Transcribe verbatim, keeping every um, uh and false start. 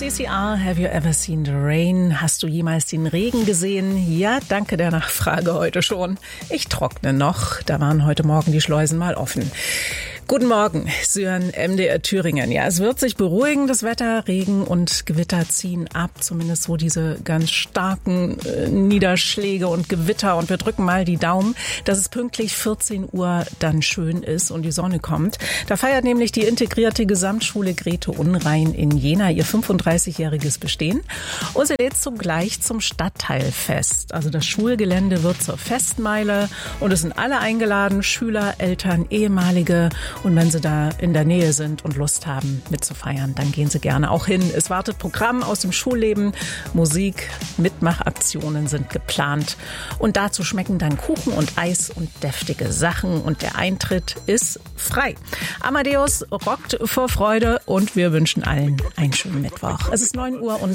C C R, have you ever seen the rain? Hast du jemals den Regen gesehen? Ja, danke der Nachfrage heute schon. Ich trockne noch. Da waren heute Morgen die Schleusen mal offen. Guten Morgen, Sören, M D R Thüringen. Ja, es wird sich beruhigen, das Wetter. Regen und Gewitter ziehen ab, zumindest so diese ganz starken äh, Niederschläge und Gewitter. Und wir drücken mal die Daumen, dass es pünktlich vierzehn Uhr dann schön ist und die Sonne kommt. Da feiert nämlich die integrierte Gesamtschule Grete Unrein in Jena ihr fünfunddreißigjähriges Bestehen. Und sie lädt zugleich zum Stadtteilfest. Also das Schulgelände wird zur Festmeile und es sind alle eingeladen, Schüler, Eltern, ehemalige. Und wenn Sie da in der Nähe sind und Lust haben mitzufeiern, dann gehen Sie gerne auch hin. Es wartet Programm aus dem Schulleben, Musik, Mitmachaktionen sind geplant. Und dazu schmecken dann Kuchen und Eis und deftige Sachen. Und der Eintritt ist frei. Amadeus rockt vor Freude und wir wünschen allen einen schönen Mittwoch. Es ist neun Uhr und